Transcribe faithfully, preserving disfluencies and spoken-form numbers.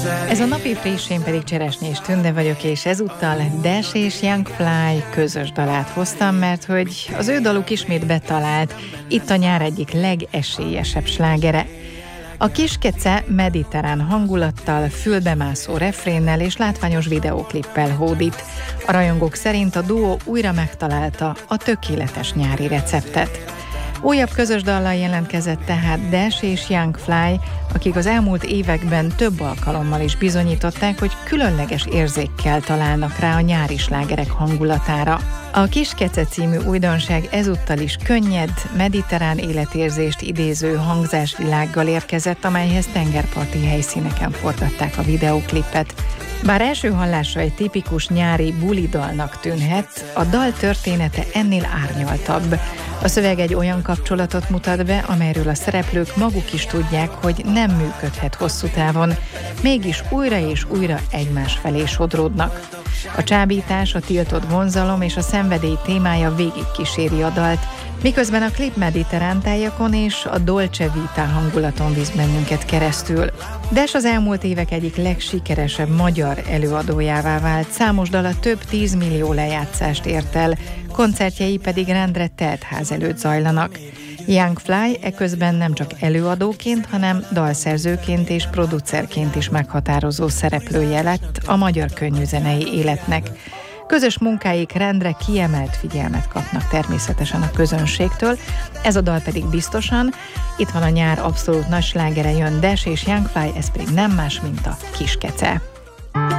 Ez a napi friss, én pedig Cseresnyés Tünde vagyok, és ezúttal Dash és Young Fly közös dalát hoztam, mert hogy az ő daluk ismét betalált, itt a nyár egyik legesélyesebb slágere. A Kiskece mediterrán hangulattal, fülbemászó refrénnel és látványos videóklippel hódít. A rajongók szerint a duó újra megtalálta a tökéletes nyári receptet. Újabb közös dallal jelentkezett tehát Dash és Young Fly, akik az elmúlt években több alkalommal is bizonyították, hogy különleges érzékkel találnak rá a nyári slágerek hangulatára. A Kiskece című újdonság ezúttal is könnyed, mediterrán életérzést idéző hangzásvilággal érkezett, amelyhez tengerparti helyszíneken forgatták a videóklipet. Bár első hallásra egy tipikus nyári bulidalnak tűnhet, a dal története ennél árnyaltabb. A szöveg egy olyan kapcsolatot mutat be, amelyről a szereplők maguk is tudják, hogy nem működhet hosszú távon, mégis újra és újra egymás felé sodródnak. A csábítás, a tiltott vonzalom és a szenvedély témája végigkíséri a dalt, miközben a klip mediterrán tájakon és a Dolce Vita hangulaton visz bennünket keresztül. Dash az elmúlt évek egyik legsikeresebb magyar előadójává vált, számos dala több tízmillió lejátszást ért el, koncertjei pedig rendre telt ház előtt zajlanak. Young Fly eközben nem csak előadóként, hanem dalszerzőként és producerként is meghatározó szereplője lett a magyar könnyűzenei életnek. Közös munkáik rendre kiemelt figyelmet kapnak természetesen a közönségtől, ez a dal pedig biztosan. Itt van a nyár abszolút nagy slágere, jön Dash és Young Fly, ez pedig nem más, mint a Kiskece.